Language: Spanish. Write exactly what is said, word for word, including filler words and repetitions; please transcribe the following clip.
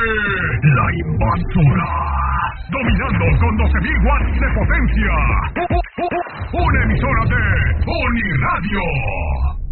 La Invasora. Dominando con doce mil watts de potencia. Una emisora de Pony Radio.